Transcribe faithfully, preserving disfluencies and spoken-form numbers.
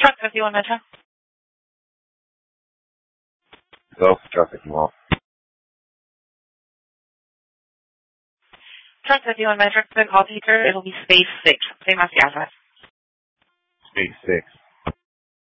Truck fifty-one Metro. Go for truck fifty-one. Truck fifty-one Metro, the call taker, it'll be space six. Same as the address. Space six.